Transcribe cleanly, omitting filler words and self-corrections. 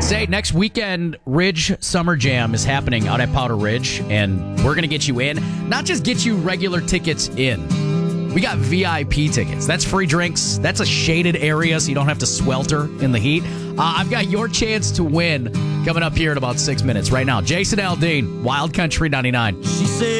Say next weekend, Ridge Summer Jam is happening out at Powder Ridge, and we're going to get you in. Not just get you regular tickets in. We got VIP tickets. That's free drinks. That's a shaded area, so you don't have to swelter in the heat. I've got your chance to win coming up here in about 6 minutes. Right now, Jason Aldean, Wild Country 99.